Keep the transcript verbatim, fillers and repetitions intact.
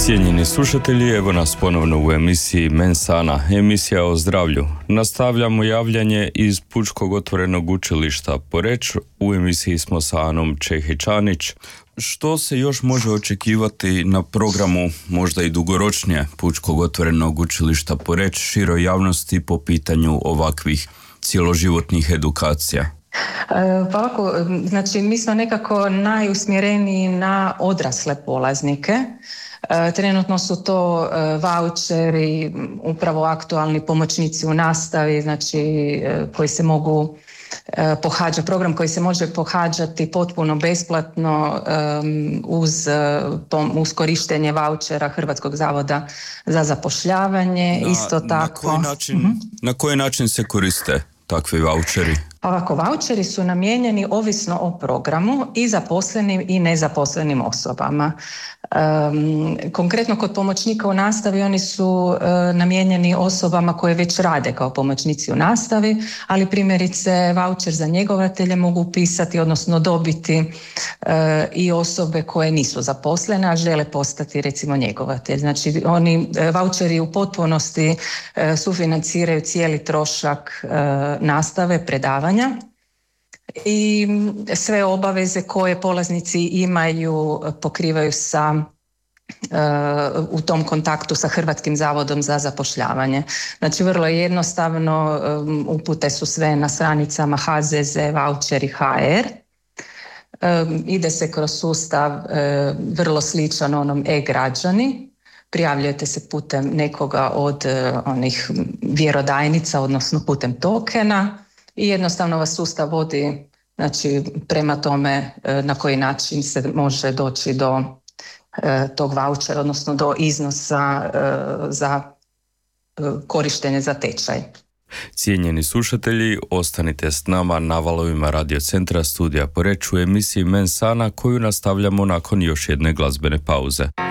Cijenjeni slušatelji, evo nas ponovno u emisiji Mensana, emisija o zdravlju. Nastavljamo javljanje iz Pučkog otvorenog učilišta Poreč. U emisiji smo sa Anom Čehić-Anić. Što se još može očekivati na programu, možda i dugoročnije, Pučkog otvorenog učilišta Poreč široj javnosti po pitanju ovakvih cjeloživotnih edukacija? Pa ovako, znači mi smo nekako najusmjereniji na odrasle polaznike. Trenutno su to vaučeri, upravo aktualni pomoćnici u nastavi, znači koji se mogu pohađati, program koji se može pohađati potpuno besplatno uz, uz korištenje vaučera Hrvatskog zavoda za zapošljavanje. Na, Isto tako. Na koji način, uh-huh. na koji način se koriste takvi vaučeri? Ovako, vaučeri su namijenjeni ovisno o programu i zaposlenim i nezaposlenim osobama. Um, konkretno kod pomoćnika u nastavi oni su uh, namijenjeni osobama koje već rade kao pomoćnici u nastavi, ali primjerice vaučer za njegovatelje mogu upisati, odnosno dobiti uh, i osobe koje nisu zaposlene, a žele postati recimo njegovatelj. Znači oni uh, vaučeri u potpunosti uh, sufinanciraju cijeli trošak uh, nastave, predavanja i sve obaveze koje polaznici imaju pokrivaju sa uh, u tom kontaktu sa Hrvatskim zavodom za zapošljavanje. Znači vrlo je jednostavno, um, upute su sve na stranicama H Z Z vaučeri H R. Um, ide se kroz sustav uh, vrlo sličan onom e-građani. Prijavljujete se putem nekoga od uh, onih vjerodajnica, odnosno putem tokena. I jednostavno vas sustav vodi, znači, prema tome na koji način se može doći do e, tog vaučera, odnosno do iznosa e, za e, korištenje za tečaj. Cijenjeni slušatelji, ostanite s nama na valovima Radio Centra Studija Poreč u emisiji Mensana, koju nastavljamo nakon još jedne glazbene pauze.